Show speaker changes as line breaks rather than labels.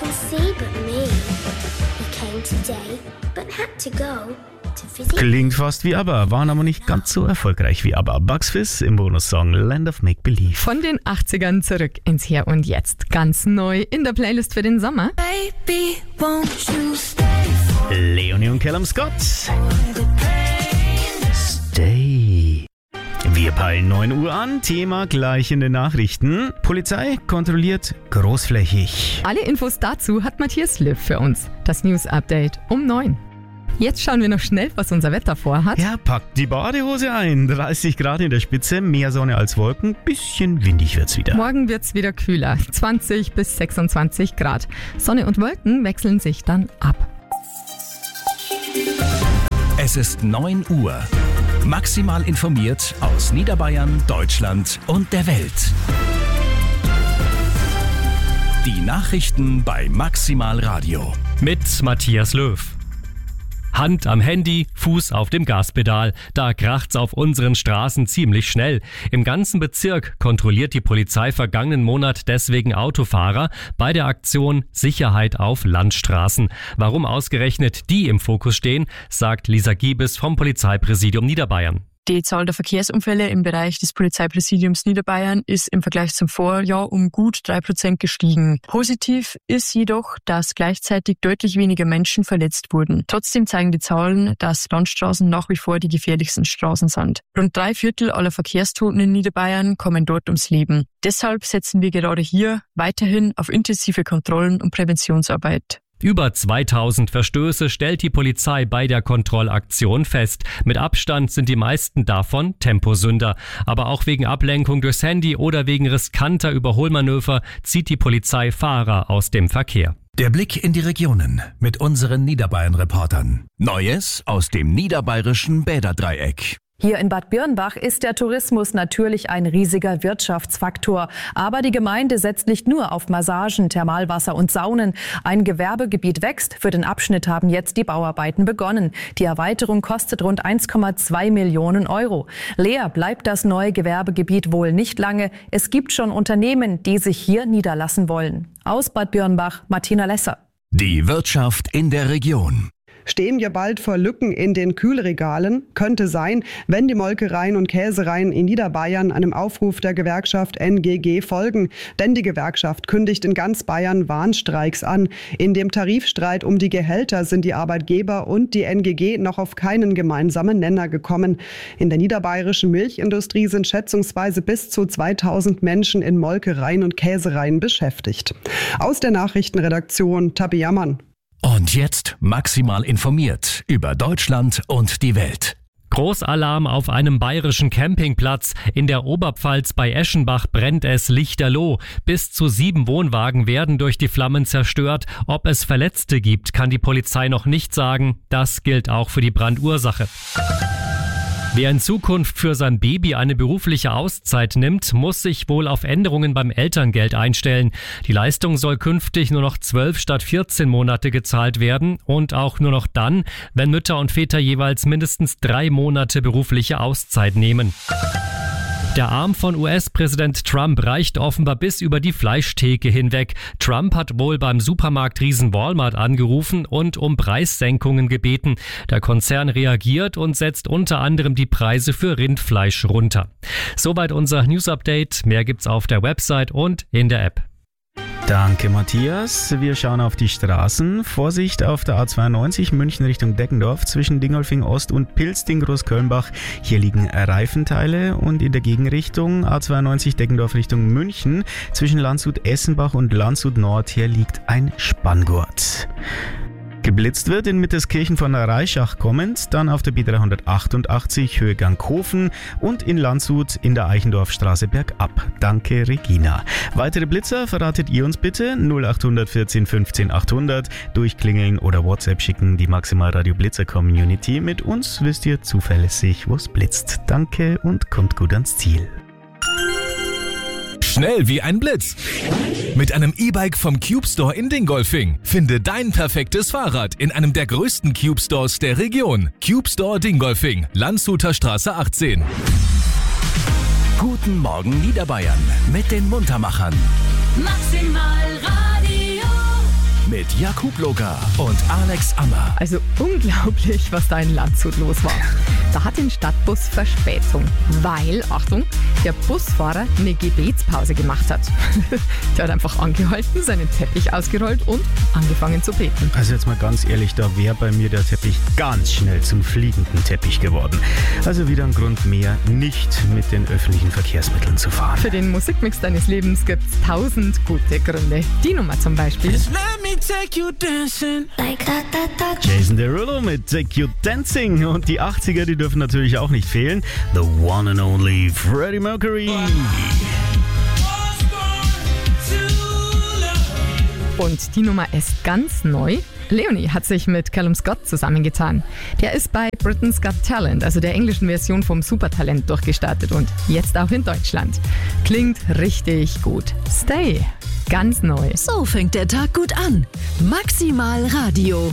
see but me. He came today, but had to go to visit.
Klingt fast wie ABBA, waren aber nicht ganz so erfolgreich wie ABBA. Bugs Fizz im Bonussong Land of Make Believe.
Von den 80ern zurück ins Hier und Jetzt. Ganz neu in der Playlist für den Sommer.
Baby, won't you stay for
Leonie und Callum Scott.
the pain?
Stay. Wir peilen 9 Uhr an, Thema gleich in den Nachrichten. Polizei kontrolliert großflächig.
Alle Infos dazu hat Matthias Löw für uns. Das News-Update um 9. Jetzt schauen wir noch schnell, was unser Wetter vorhat.
Ja, packt die Badehose ein. 30 Grad in der Spitze, mehr Sonne als Wolken, bisschen windig wird's wieder.
Morgen wird's wieder kühler, 20 bis 26 Grad. Sonne und Wolken wechseln sich dann ab.
Es ist 9 Uhr. Maximal informiert aus Niederbayern, Deutschland und der Welt. Die Nachrichten bei Maximal Radio.
Mit Matthias Löw. Hand am Handy, Fuß auf dem Gaspedal. Da kracht's auf unseren Straßen ziemlich schnell. Im ganzen Bezirk kontrolliert die Polizei vergangenen Monat deswegen Autofahrer bei der Aktion Sicherheit auf Landstraßen. Warum ausgerechnet die im Fokus stehen, sagt Lisa Giebes vom Polizeipräsidium Niederbayern.
Die Zahl der Verkehrsunfälle im Bereich des Polizeipräsidiums Niederbayern ist im Vergleich zum Vorjahr um gut 3% gestiegen. Positiv ist jedoch, dass gleichzeitig deutlich weniger Menschen verletzt wurden. Trotzdem zeigen die Zahlen, dass Landstraßen nach wie vor die gefährlichsten Straßen sind. Rund 3/4 aller Verkehrstoten in Niederbayern kommen dort ums Leben. Deshalb setzen wir gerade hier weiterhin auf intensive Kontrollen und Präventionsarbeit.
Über 2000 Verstöße stellt die Polizei bei der Kontrollaktion fest. Mit Abstand sind die meisten davon Temposünder. Aber auch wegen Ablenkung durchs Handy oder wegen riskanter Überholmanöver zieht die Polizei Fahrer aus dem Verkehr.
Der Blick in die Regionen mit unseren Niederbayern-Reportern. Neues aus dem niederbayerischen Bäderdreieck.
Hier in Bad Birnbach ist der Tourismus natürlich ein riesiger Wirtschaftsfaktor. Aber die Gemeinde setzt nicht nur auf Massagen, Thermalwasser und Saunen. Ein Gewerbegebiet wächst. Für den Abschnitt haben jetzt die Bauarbeiten begonnen. Die Erweiterung kostet rund 1,2 Millionen Euro. Leer bleibt das neue Gewerbegebiet wohl nicht lange. Es gibt schon Unternehmen, die sich hier niederlassen wollen. Aus Bad Birnbach, Martina Lesser.
Die Wirtschaft in der Region.
Stehen wir bald vor Lücken in den Kühlregalen? Könnte sein, wenn die Molkereien und Käsereien in Niederbayern einem Aufruf der Gewerkschaft NGG folgen. Denn die Gewerkschaft kündigt in ganz Bayern Warnstreiks an. In dem Tarifstreit um die Gehälter sind die Arbeitgeber und die NGG noch auf keinen gemeinsamen Nenner gekommen. In der niederbayerischen Milchindustrie sind schätzungsweise bis zu 2000 Menschen in Molkereien und Käsereien beschäftigt. Aus der Nachrichtenredaktion Tabi Jammann.
Und jetzt maximal informiert über Deutschland und die Welt.
Großalarm auf einem bayerischen Campingplatz. In der Oberpfalz bei Eschenbach brennt es lichterloh. Bis zu 7 Wohnwagen werden durch die Flammen zerstört. Ob es Verletzte gibt, kann die Polizei noch nicht sagen. Das gilt auch für die Brandursache. Wer in Zukunft für sein Baby eine berufliche Auszeit nimmt, muss sich wohl auf Änderungen beim Elterngeld einstellen. Die Leistung soll künftig nur noch 12 statt 14 Monate gezahlt werden und auch nur noch dann, wenn Mütter und Väter jeweils mindestens 3 Monate berufliche Auszeit nehmen. Der Arm von US-Präsident Trump reicht offenbar bis über die Fleischtheke hinweg. Trump hat wohl beim Supermarktriesen Walmart angerufen und um Preissenkungen gebeten. Der Konzern reagiert und setzt unter anderem die Preise für Rindfleisch runter. Soweit unser News-Update. Mehr gibt's auf der Website und in der App.
Danke, Matthias. Wir schauen auf die Straßen. Vorsicht auf der A92 München Richtung Deggendorf zwischen Dingolfing Ost und Pilzding-Großkölnbach. Hier liegen Reifenteile und in der Gegenrichtung A92 Deggendorf Richtung München zwischen Landshut-Essenbach und Landshut Nord. Hier liegt ein Spanngurt. Geblitzt wird in Mitteskirchen von Reischach kommend, dann auf der B388 Höhe Ganghofen und in Landshut in der Eichendorfstraße bergab. Danke, Regina. Weitere Blitzer verratet ihr uns bitte 0800 14 15 800, durchklingeln oder WhatsApp schicken. Die Maximalradio Blitzer Community. Mit uns wisst ihr zuverlässig, wo es blitzt. Danke und kommt gut ans Ziel.
Schnell wie ein Blitz. Mit einem E-Bike vom Cube Store in Dingolfing. Finde dein perfektes Fahrrad in einem der größten Cube Stores der Region. Cube Store Dingolfing, Landshuter Straße 18. Guten Morgen Niederbayern mit den Muntermachern.
Maximal Radio.
Jakub Loga und Alex Ammer.
Also unglaublich, was da in Landshut los war. Da hat den Stadtbus Verspätung, weil, Achtung, der Busfahrer eine Gebetspause gemacht hat. Der hat einfach angehalten, seinen Teppich ausgerollt und angefangen zu beten.
Also jetzt mal ganz ehrlich, da wäre bei mir der Teppich ganz schnell zum fliegenden Teppich geworden. Also wieder ein Grund mehr, nicht mit den öffentlichen Verkehrsmitteln zu fahren.
Für den Musikmix deines Lebens gibt's 1000 gute Gründe. Die Nummer zum Beispiel.
Jason Derulo mit Take You Dancing. Und die 80er, die dürfen natürlich auch nicht fehlen. The one and only Freddie Mercury.
Und die Nummer ist ganz neu. Leonie hat sich mit Callum Scott zusammengetan. Der ist bei Britain's Got Talent, also der englischen Version vom Supertalent, durchgestartet und jetzt auch in Deutschland. Klingt richtig gut. Stay, ganz neu.
So fängt der Tag gut an. Maximal Radio.